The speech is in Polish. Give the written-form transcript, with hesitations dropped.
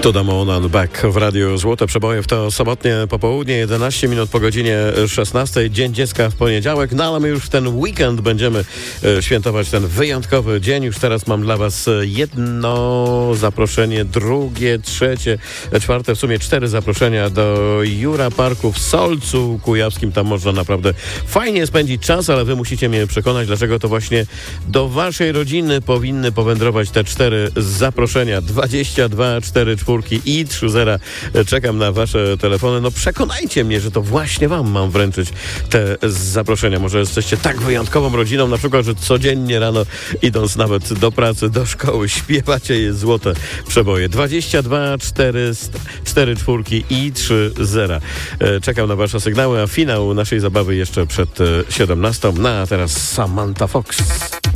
To Damon and Back w Radiu Złote Przeboje w to sobotnie popołudnie, 11 minut po godzinie 16. Dzień Dziecka w poniedziałek, no ale my już w ten weekend będziemy świętować ten wyjątkowy dzień. Już teraz mam dla Was jedno zaproszenie, drugie, trzecie, czwarte, w sumie 4 zaproszenia do Jura Parku w Solcu Kujawskim. Tam można naprawdę fajnie spędzić czas, ale Wy musicie mnie przekonać, dlaczego to właśnie do Waszej rodziny powinny powędrować te 4 zaproszenia. 22 4 4 i 30. Czekam na Wasze telefony. No przekonajcie mnie, że to właśnie Wam mam wręczyć te zaproszenia. Może jesteście tak wyjątkową rodziną, na przykład, że codziennie rano, idąc nawet do pracy, do szkoły, śpiewacie je złote przeboje. 22 4 4 i 30. Czekam na Wasze sygnały, a finał naszej zabawy jeszcze przed 17. No a teraz Samantha Fox.